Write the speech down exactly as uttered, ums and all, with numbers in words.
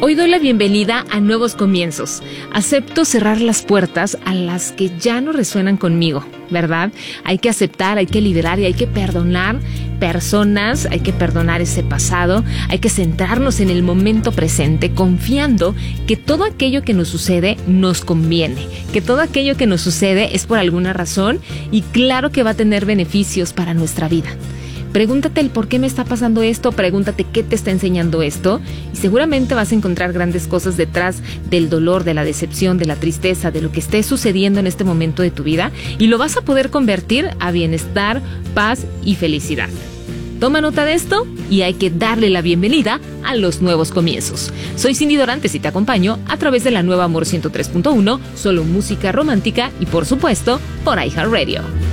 Hoy doy la bienvenida a nuevos comienzos. Acepto cerrar las puertas a las que ya no resuenan conmigo, ¿verdad? Hay que aceptar, hay que liberar y hay que perdonar personas, hay que perdonar ese pasado, hay que centrarnos en el momento presente, confiando que todo aquello que nos sucede nos conviene, que todo aquello que nos sucede es por alguna razón y claro que va a tener beneficios para nuestra vida. Pregúntate el por qué me está pasando esto, pregúntate qué te está enseñando esto y seguramente vas a encontrar grandes cosas detrás del dolor, de la decepción, de la tristeza, de lo que esté sucediendo en este momento de tu vida y lo vas a poder convertir a bienestar, paz y felicidad. Toma nota de esto y hay que darle la bienvenida a los nuevos comienzos. Soy Cindy Dorantes y te acompaño a través de la nueva Amor ciento tres punto uno, solo música romántica y por supuesto por iHeartRadio.